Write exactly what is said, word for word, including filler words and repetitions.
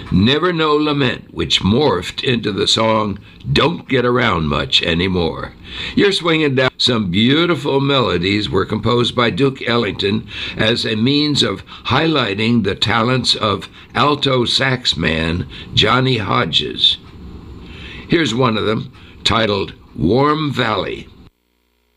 Never No Lament, which morphed into the song Don't Get Around Much Anymore. You're swinging down. Some beautiful melodies were composed by Duke Ellington as a means of highlighting the talents of alto sax man Johnny Hodges. Here's one of them, titled Warm Valley.